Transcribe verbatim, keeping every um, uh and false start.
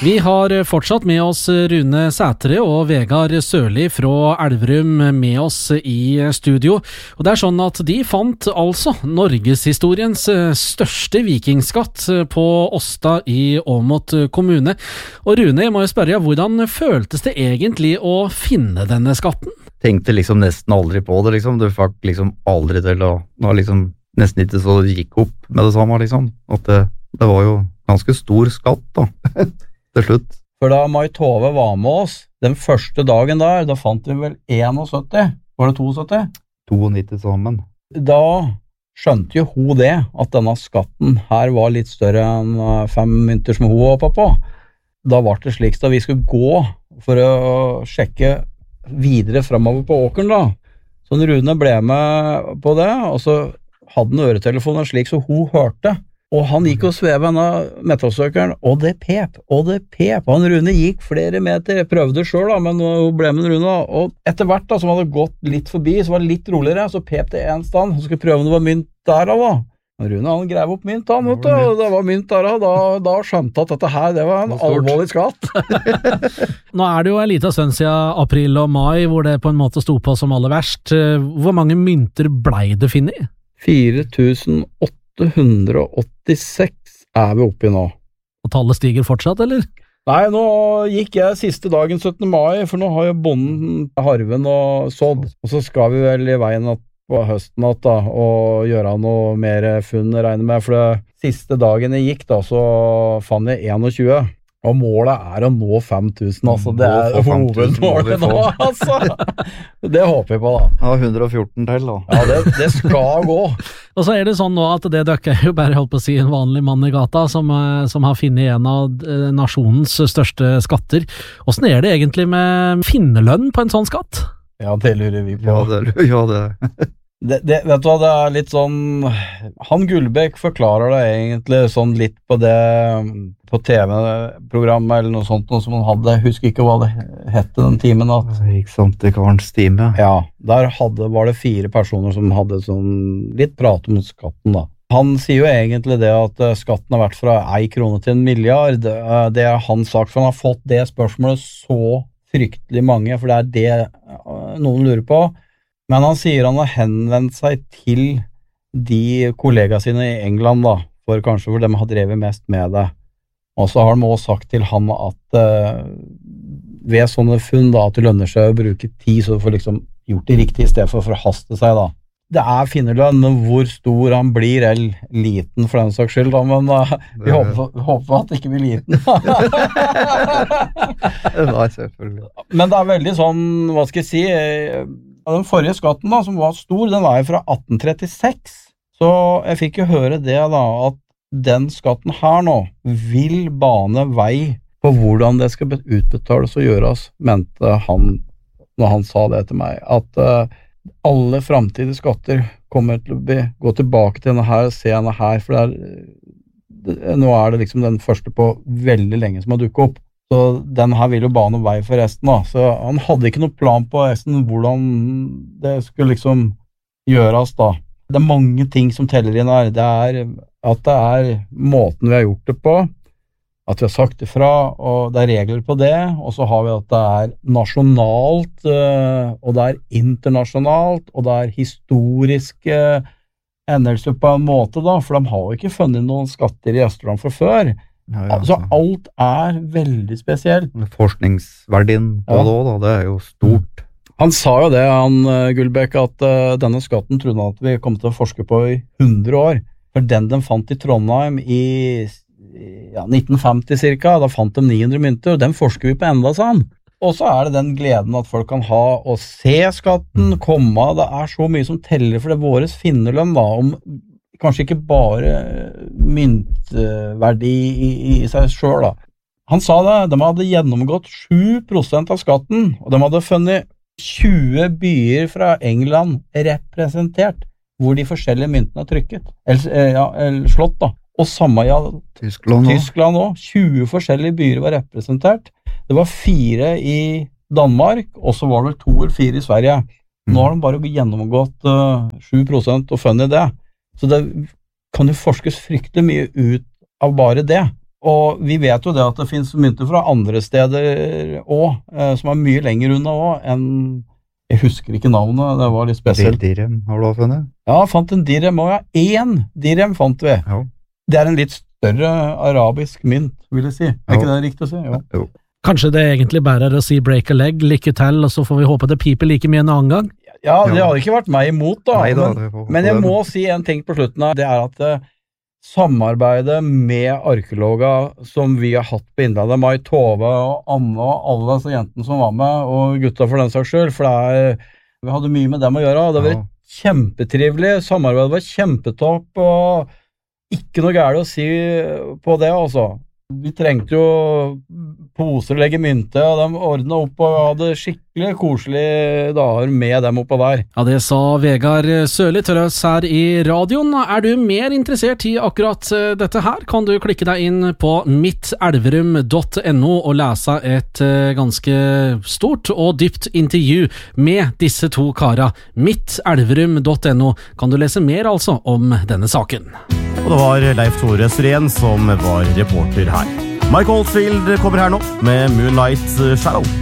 Vi har fortsatt med oss Rune Sætre og Vegard Sørli fra Elverum med oss i studio. Og det er sånn at de fant altså Norgeshistoriens største vikingskatt på Åsta i Åmot kommune. Og Rune, jeg må jo spørre, hvordan føltes det egentlig å finne denne skatten? Tenkte liksom nesten aldri på det, liksom. Du fikk liksom aldri til å, det var liksom nesten ikke så det gikk opp med det samme, liksom. At det, det var jo ganske stor skatt da. Til slutt. For da Mai Tove var med oss, den første dagen der, da fant vi vel syttién, var det syttién? nittito sammen. Da skjønte jo hun det, at denne skatten her var litt større enn fem mynter som hun hoppet på. Da var det slik da vi skulle gå for å sjekke videre fremover på åkeren da. Så Rune ble med på det, og så hadde han øretelefonen slik så hun hørte. Og han gikk og sveve henne metallsøkeren, og det pep, og det pep. Han Rune gikk flere meter, jeg prøvde selv da, men hun ble med Rune. Og etter hvert da, som hadde gått litt forbi, så var det litt roligere, så pep det en stand. Han skulle prøve om det var mynt der da. Og Rune, han grev opp mynt, han, vet du, og det var mynt der da. Da skjønte at dette her, det var en alvorlig skatt. Nå er det jo en liten stund siden april og mai, hvor det på en måte sto på som aller verst. Hvor mange mynter blei det finnet? fire tusen åtte hundre og åttiseks er vi oppe i nå. Og tallet stiger fortsatt, eller? Nei, nå gikk jeg siste dagen syttende mai, for nå har jo bonden harven og sådd. Og så skal vi vel i veien på høsten at, da, og gjøre noe mer funn, regner med. For det siste dagen jeg gikk, da, så fant jeg tjueen. Og målet er å nå fem tusen, altså. Det er hovedmålet nå, altså. Det håper vi på, da. Ja, hundre og fjorten til, da. Ja, det, det skal gå. Og så er det sånn nå at det døkker jo bare, holdt på å si, en vanlig mann i gata som, som har finnet en av nasjonens største skatter. Hvordan er det egentlig med finnerlønn på en sånn skatt? Ja, det lurer vi på. Ja, det, ja, det. Det, det, vet du hva, det er litt sånn, han Gullbæk forklarer det egentlig sånn litt på det, på T V-programmet eller noe sånt, noe som han hadde, jeg husker ikke hva det hette den timen. At, ikke sant, det kan stime. Ja, der hadde, var det fire personer som hadde sånn litt prat om skatten da. Han sier jo egentlig det at skatten har vært fra ei krone til en milliard, det er hans sak, for han har fått det spørsmålet så fryktelig mange, for det er det noen lurer på. Men han sier han har henvendt seg til de kollegaene sine i England da, for kanskje for dem har drevet mest med det. Og så har de også sagt til han at uh, ved sånne funn da, at det lønner seg å bruke tid, så du får liksom gjort det riktig i stedet for å forhaste seg da. Det er finnerlønn, men hvor stor han blir, eller liten for den saks skyld da, men uh, vi håper, håper at det ikke blir liten. Nei, selvfølgelig. Men det er veldig sånn, hva skal jeg si... Den forrige skatten da, som var stor, den var jo fra atten trettiseks, så jeg fikk jo høre det da, at den skatten her nå vil bane vei på hvordan det skal utbetales og gjøres, mente han, når han sa det til meg, at uh, alle fremtidige skatter kommer til å bli, gå tilbake til denne her, se denne her, for det er, det, nå er det liksom den første på veldig lenge som har dukket opp. Så den her vil jo bane vei for resten da, så han hadde ikke noe plan på resten hvordan det skulle liksom gjøres da. Det er mange ting som teller inn her, det er at det er måten vi har gjort det på, at vi har sagt ifra, og det er regler på det, og så har vi at det er nasjonalt, og det er internasjonalt, og det er historiske endelser på en måte da, for de har jo ikke funnet noen skatter i Østland fra før. Ja, ja, altså alt er veldig spesielt. Forskningsverdien på ja. det også, da, det er jo stort. Han sa jo det, han Gullbæk, at uh, denne skatten trodde han at vi kom til å forske på i hundre år. For den de fant i Trondheim i ja, nitten femti cirka, da fant de ni hundre mynter, og den forsker vi på enda, sa han. Og så er det den gleden at folk kan ha å se skatten, komme, det er så mye som teller for det våres finnerlønn da, om kanskje ikke bare myntverdi i, i, i seg selv da. Han sa det, de hadde gjennomgått sju prosent av skatten, og de hadde funnet tjue byer fra England representert, hvor de forskjellige myntene er trykket, eller, ja, eller slått da. Og samme i Tyskland, Tyskland også, tjue forskjellige byer var representert. Det var fire i Danmark, og så var det to eller fire i Sverige. Nå har de bare gjennomgått uh, sju prosent og funnet det. Så det kan jo forskes fryktelig mye ut av bare det. Og vi vet jo det at det finnes mynter fra andre steder også, eh, som er mye lenger unna også, enn, jeg husker ikke navnet, det var litt spesielt. Dirhem har du også funnet? Ja, fant en dirhem, og ja, én dirhem fant vi. Ja. Det er en litt større arabisk mynt, vil jeg si. Er ikke det riktig å si? Jo. Jo. Kanskje det egentlig bare er å si break a leg, lykke til, og så får vi håpe det piper like mye en annen gang? Ja, det hadde ikke vært meg imot da, Nei, da men, det får- men jeg må si en ting på slutten her, det er at uh, samarbeidet med arkeologer som vi har hatt på Innlandet, Mai Tove og Anne og alle disse jentene som var med, og gutta for den saks skyld, for det er, vi hadde mye med dem å gjøre, det var Ja. kjempetrivelig, samarbeidet var kjempetopp, og ikke noe gærent å si på det, altså. Vi trengte jo poser å legge mynte, og de ordnet opp og hadde skikkelig koselige dager med dem oppå der. Ja, det sa Vegard Sørli til oss her i radioen. Er du mer interessert i akkurat eh, dette her, kan du klikke deg inn på mittelverum punktum no og lese et eh, ganske stort og dypt intervju med disse to kara. mittelverum punktum no kan du lese mer altså om denne saken. Og det var Leif Tore Sreen som var reporter her. Mike Oldfield kommer her nå med Moonlight Shadow.